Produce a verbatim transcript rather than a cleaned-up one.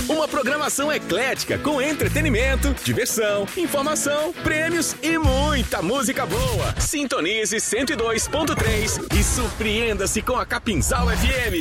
Uma programação eclética com entretenimento, diversão, informação, prêmios e muita música boa. Sintonize cento e dois ponto três e surpreenda-se com a Capinzal F M.